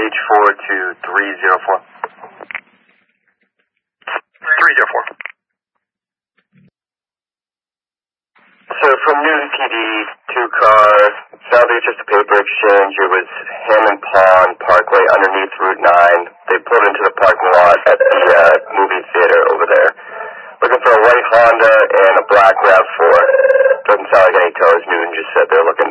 H4 to 304. 304. So from Newton PD, 2 cars, sounds like just a paper exchange. It was Hammond Pond Parkway underneath Route 9. They pulled into the parking lot at the movie theater over there. Looking for a white Honda and a black RAV4. Doesn't sound like any tows. Newton just said they're looking